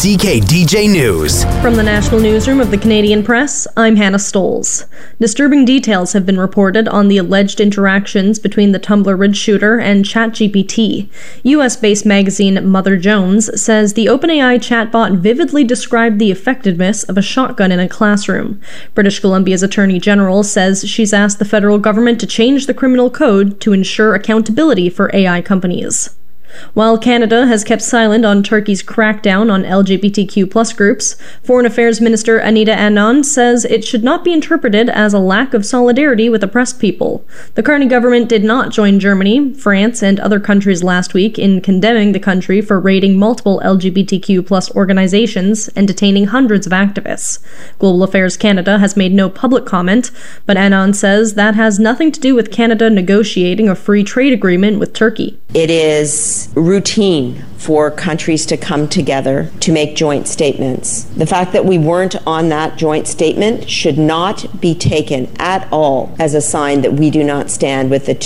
CKDJ News. From the National Newsroom of the Canadian Press, I'm Hannah Stoles. Disturbing details have been reported on the alleged interactions between the Tumbler Ridge shooter and ChatGPT. US-based magazine Mother Jones says the OpenAI chatbot vividly described the effectiveness of a shotgun in a classroom. British Columbia's Attorney General says she's asked the federal government to change the criminal code to ensure accountability for AI companies. While Canada has kept silent on Turkey's crackdown on LGBTQ+ groups, Foreign Affairs Minister Anita Anand says it should not be interpreted as a lack of solidarity with oppressed people. The Carney government did not join Germany, France, and other countries last week in condemning the country for raiding multiple LGBTQ+ organizations and detaining hundreds of activists. Global Affairs Canada has made no public comment, but Anand says that has nothing to do with Canada negotiating a free trade agreement with Turkey. It is routine for countries to come together to make joint statements. The fact that we weren't on that joint statement should not be taken at all as a sign that we do not stand with the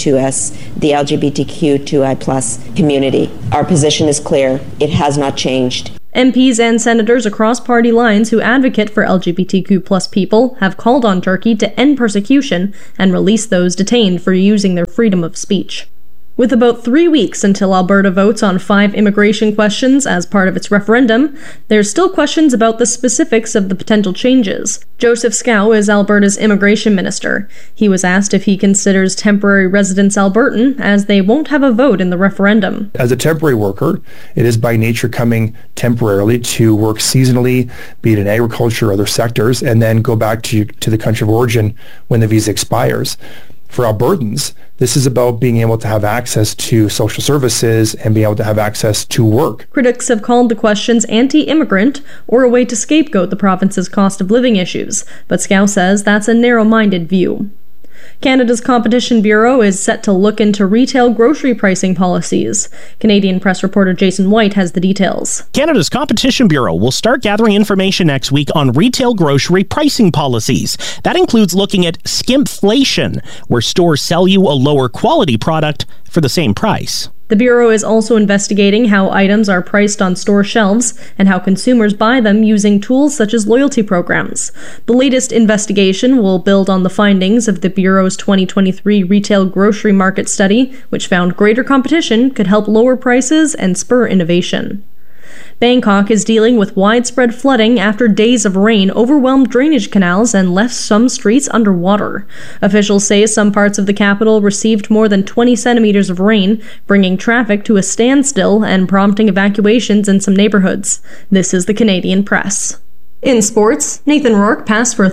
LGBTQ2I+ community. Our position is clear. It has not changed. MPs and senators across party lines who advocate for LGBTQ+ people have called on Turkey to end persecution and release those detained for using their freedom of speech. With about 3 weeks until Alberta votes on 5 immigration questions as part of its referendum, there's still questions about the specifics of the potential changes. Joseph Scow is Alberta's immigration minister. He was asked if he considers temporary residents Albertan, as they won't have a vote in the referendum. As a temporary worker, it is by nature coming temporarily to work seasonally, be it in agriculture or other sectors, and then go back to the country of origin when the visa expires. For Albertans, this is about being able to have access to social services and being able to have access to work. Critics have called the questions anti-immigrant or a way to scapegoat the province's cost of living issues, but Scow says that's a narrow-minded view. Canada's Competition Bureau is set to look into retail grocery pricing policies. Canadian Press reporter Jason White has the details. Canada's Competition Bureau will start gathering information next week on retail grocery pricing policies. That includes looking at skimpflation, where stores sell you a lower quality product for the same price. The Bureau is also investigating how items are priced on store shelves and how consumers buy them using tools such as loyalty programs. The latest investigation will build on the findings of the Bureau's 2023 Retail Grocery Market Study, which found greater competition could help lower prices and spur innovation. Bangkok is dealing with widespread flooding after days of rain overwhelmed drainage canals and left some streets underwater. Officials say some parts of the capital received more than 20 centimeters of rain, bringing traffic to a standstill and prompting evacuations in some neighborhoods. This is the Canadian Press. In sports, Nathan Rourke passed for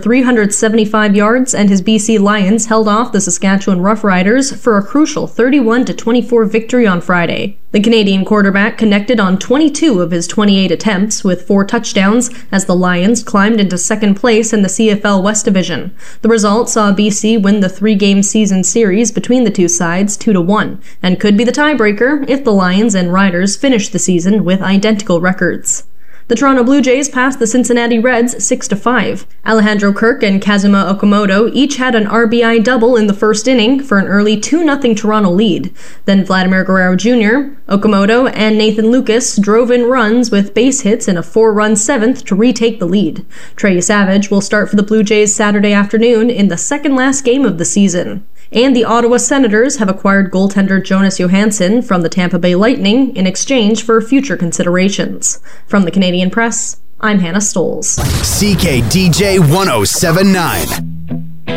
375 yards and his BC Lions held off the Saskatchewan Roughriders for a crucial 31-24 victory on Friday. The Canadian quarterback connected on 22 of his 28 attempts with 4 touchdowns as the Lions climbed into second place in the CFL West Division. The result saw BC win the 3-game season series between the two sides 2-1 and could be the tiebreaker if the Lions and Riders finish the season with identical records. The Toronto Blue Jays passed the Cincinnati Reds 6-5. Alejandro Kirk and Kazuma Okamoto each had an RBI double in the first inning for an early 2-0 Toronto lead. Then Vladimir Guerrero Jr., Okamoto, and Nathan Lucas drove in runs with base hits in a 4-run seventh to retake the lead. Trey Savage will start for the Blue Jays Saturday afternoon in the second last game of the season. And the Ottawa Senators have acquired goaltender Jonas Johansson from the Tampa Bay Lightning in exchange for future considerations. From the Canadian Press, I'm Hannah Stoles. CKDJ 1079.